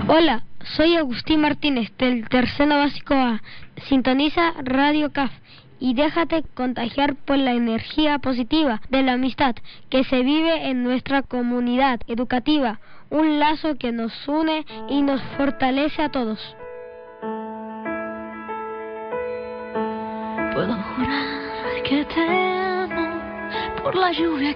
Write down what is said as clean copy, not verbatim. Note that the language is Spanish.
Hola, soy Agustín Martínez del tercero básico A. Sintoniza Radio CAF y déjate contagiar por la energía positiva de la amistad que se vive en nuestra comunidad educativa, un lazo que nos une y nos fortalece a todos. Puedo jurar que te amo por la lluvia